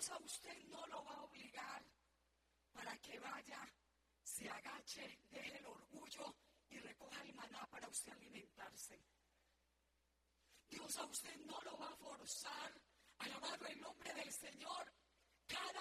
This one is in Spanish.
Dios a usted no lo va a obligar para que vaya, se agache, deje el orgullo y recoja el maná para usted alimentarse. Dios a usted no lo va a forzar, alabado el nombre del Señor, cada